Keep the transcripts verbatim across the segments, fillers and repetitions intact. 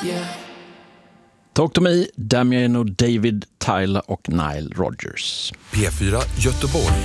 yeah. Talk to me, Damien och David, Tyler och Nile Rodgers. P fyra Göteborg.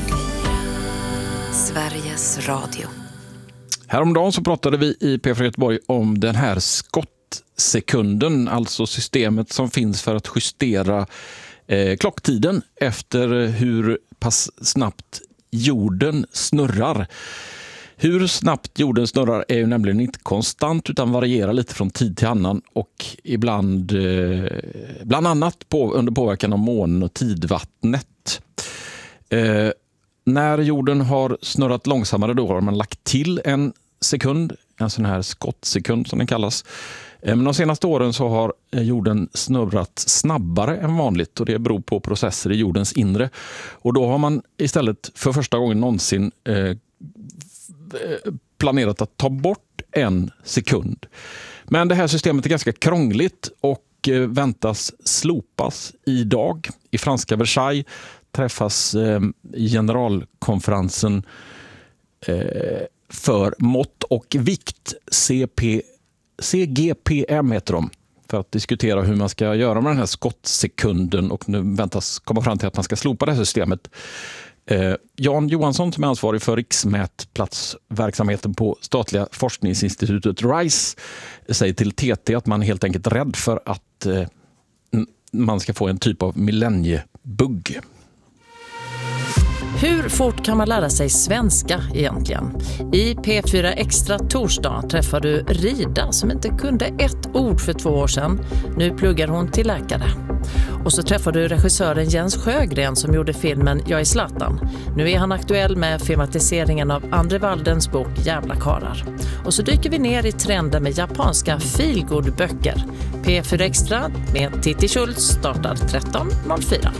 Sveriges Radio. Häromdagen så pratade vi i P fyra Göteborg om den här skottsekunden, alltså systemet som finns för att justera eh, klocktiden efter hur pass snabbt jorden snurrar. Hur snabbt jorden snurrar är ju nämligen inte konstant utan varierar lite från tid till annan och ibland eh, bland annat på, under påverkan av månen och tidvattnet. Eh, när jorden har snurrat långsammare då har man lagt till en sekund, en sån här skottsekund som den kallas. Eh, men de senaste åren så har jorden snurrat snabbare än vanligt och det beror på processer i jordens inre. Och då har man istället för första gången någonsin eh, planerat att ta bort en sekund. Men det här systemet är ganska krångligt och väntas slopas idag. I franska Versailles träffas generalkonferensen för mått och vikt, C P, C G P M heter de, för att diskutera hur man ska göra med den här skottsekunden och nu väntas komma fram till att man ska slopa det här systemet. Eh, Jan Johansson som är ansvarig för riksmätplatsverksamheten på statliga forskningsinstitutet RISE säger till T T att man är helt enkelt rädd för att eh, man ska få en typ av millenniebugg. Hur fort kan man lära sig svenska egentligen? I P fyra Extra torsdag träffar du Rida som inte kunde ett ord för två år sedan. Nu pluggar hon till läkare. Och så träffar du regissören Jens Sjögren som gjorde filmen Jag är Zlatan. Nu är han aktuell med filmatiseringen av Andre Waldens bok Jävla karar. Och så dyker vi ner i trenden med japanska feelgood-böcker. P fyra Extra med Titti Schultz startar tretton noll fyra.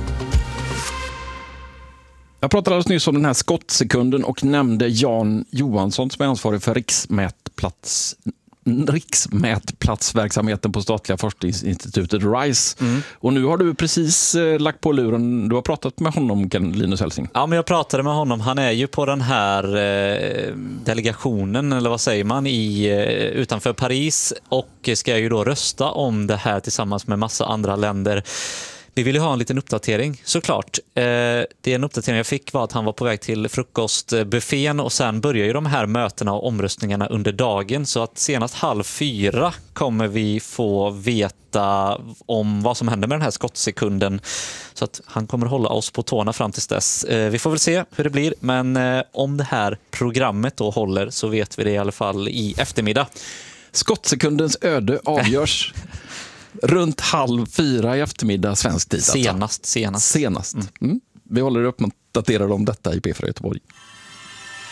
Jag pratade alldeles nyss om den här skottsekunden och nämnde Jan Johansson som är ansvarig för riksmätplats, riksmätplatsverksamheten på statliga forskningsinstitutet RISE. Mm. Och nu har du precis eh, lagt på luren. Du har pratat med honom, Linus Helsing. Ja, men jag pratade med honom. Han är ju på den här eh, delegationen, eller vad säger man, i, eh, utanför Paris och ska ju då rösta om det här tillsammans med massa andra länder. Vi ville ha en liten uppdatering, såklart. Eh, det en uppdatering jag fick var att han var på väg till frukostbuffén och sen börjar ju de här mötena och omröstningarna under dagen. Så att senast halv fyra kommer vi få veta om vad som händer med den här skottsekunden. Så att han kommer hålla oss på tårna fram tills dess. Eh, vi får väl se hur det blir, men eh, om det här programmet då håller så vet vi det i alla fall i eftermiddag. Skottsekundens öde avgörs runt halv fyra i eftermiddag svensk tid. Senast, senast. Senast. Mm. Vi håller uppdaterade om detta i P fyra Göteborg.